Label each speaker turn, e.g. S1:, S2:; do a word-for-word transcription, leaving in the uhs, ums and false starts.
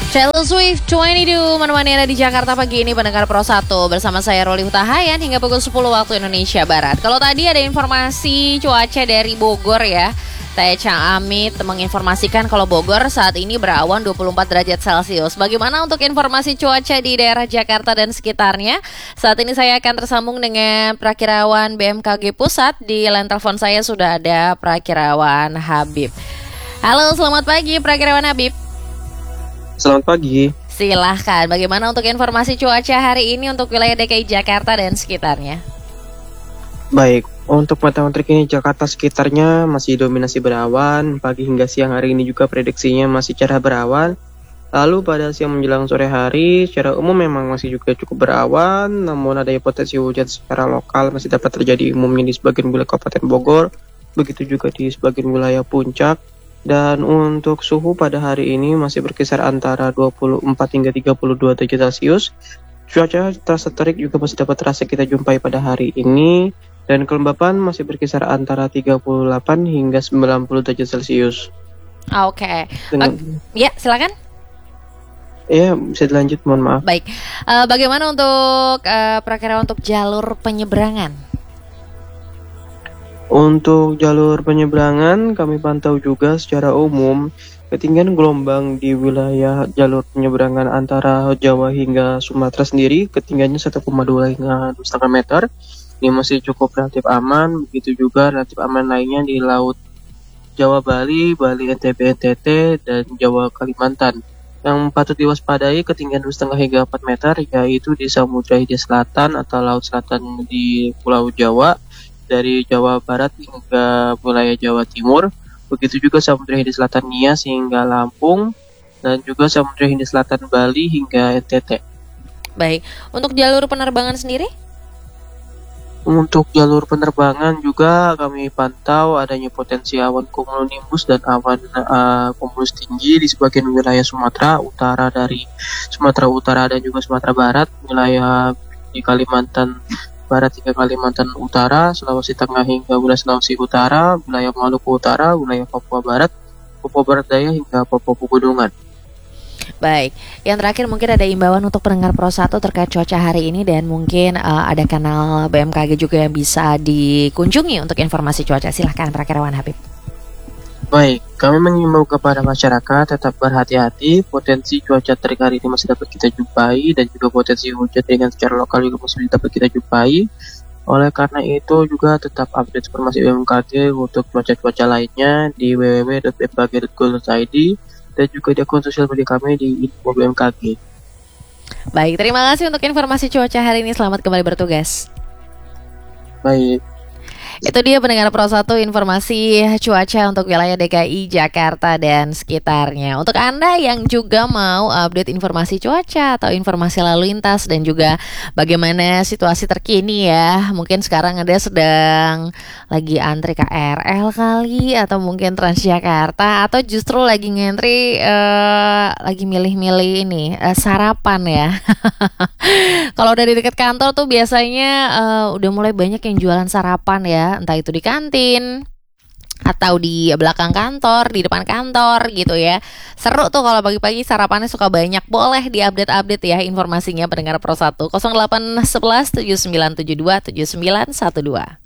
S1: Taylor Swift dua puluh dua menemani Anda di Jakarta pagi ini pendengar Pro satu bersama saya Roli Hutahayan hingga pukul sepuluh waktu Indonesia Barat. Kalau tadi ada informasi cuaca dari Bogor ya, saya Cang Amit menginformasikan kalau Bogor saat ini berawan dua puluh empat derajat Celcius. Bagaimana untuk informasi cuaca di daerah Jakarta dan sekitarnya? Saat ini saya akan tersambung dengan Prakirawan B M K G Pusat. Di line telepon saya sudah ada Prakirawan Habib. Halo, selamat pagi Prakirawan Habib.
S2: Selamat pagi.
S1: Silahkan, bagaimana untuk informasi cuaca hari ini untuk wilayah D K I Jakarta dan sekitarnya?
S2: Baik, untuk pantauan terkini Jakarta sekitarnya masih dominasi berawan. Pagi hingga siang hari ini juga prediksinya masih cerah berawan. Lalu pada siang menjelang sore hari secara umum memang masih juga cukup berawan, namun adanya potensi hujan secara lokal masih dapat terjadi umumnya di sebagian wilayah Kabupaten Bogor, begitu juga di sebagian wilayah Puncak. Dan untuk suhu pada hari ini masih berkisar antara dua puluh empat hingga tiga puluh dua derajat Celcius. Cuaca terasa terik juga masih dapat terasa kita jumpai pada hari ini. Dan kelembapan masih berkisar antara tiga puluh delapan hingga sembilan puluh derajat Celcius.
S1: Oke. Okay.
S2: Dengan...
S1: Uh, ya, silakan.
S2: Ya, bisa dilanjut, mohon maaf.
S1: Baik. Uh, bagaimana untuk uh, prakirawan untuk jalur penyeberangan?
S2: Untuk jalur penyeberangan kami pantau juga secara umum ketinggian gelombang di wilayah jalur penyeberangan antara Jawa hingga Sumatera sendiri ketinggiannya satu koma dua hingga dua koma lima meter. Ini masih cukup relatif aman. Begitu juga relatif aman lainnya di laut Jawa Bali, Bali N T B N T T dan Jawa Kalimantan. Yang patut diwaspadai ketinggian dua koma lima hingga empat meter yaitu di Samudra Hindia Selatan atau Laut Selatan di Pulau Jawa, dari Jawa Barat hingga wilayah Jawa Timur, begitu juga Samudra Hindia Selatan Nias hingga Lampung, dan juga Samudra Hindia Selatan Bali hingga N T T.
S1: Baik, untuk jalur penerbangan sendiri?
S2: Untuk jalur penerbangan juga kami pantau adanya potensi awan cumulonimbus dan awan uh, cumulus tinggi di sebagian wilayah Sumatera Utara, dari Sumatera Utara dan juga Sumatera Barat, wilayah di Kalimantan Barat hingga Kalimantan Utara, Sulawesi Tengah hingga wilayah Sulawesi Utara, wilayah Maluku Utara, wilayah Papua Barat, Papua Barat Daya hingga Papua Pegunungan.
S1: Baik, yang terakhir mungkin ada imbauan untuk pendengar Pro satu terkait cuaca hari ini dan mungkin uh, ada kanal B M K G juga yang bisa dikunjungi untuk informasi cuaca. Silahkan Prakirawan Habib.
S2: Baik, kami mengimbau kepada masyarakat tetap berhati-hati. Potensi cuaca terik hari ini masih dapat kita jumpai dan juga potensi hujan ringan secara lokal juga masih dapat kita jumpai. Oleh karena itu juga tetap update informasi B M K G untuk cuaca-cuaca lainnya di w w w titik b m k g titik go titik i d dan juga di akun sosial media kami di info B M K G.
S1: Baik, terima kasih untuk informasi cuaca hari ini. Selamat kembali bertugas.
S2: Baik.
S1: Itu dia pendengar Pro satu informasi cuaca untuk wilayah D K I Jakarta dan sekitarnya. Untuk Anda yang juga mau update informasi cuaca atau informasi lalu lintas dan juga bagaimana situasi terkini ya. Mungkin sekarang Anda sedang lagi antri K R L kali, atau mungkin Transjakarta, atau justru lagi ngantri uh, lagi milih-milih ini uh, sarapan ya. Kalau dari dekat kantor tuh biasanya uh, udah mulai banyak yang jualan sarapan ya. Entah itu di kantin atau di belakang kantor, di depan kantor gitu ya. Seru tuh kalau pagi-pagi sarapannya suka banyak. Boleh diupdate-update ya informasinya pendengar Pro satu nol delapan satu satu tujuh sembilan tujuh dua tujuh sembilan satu dua.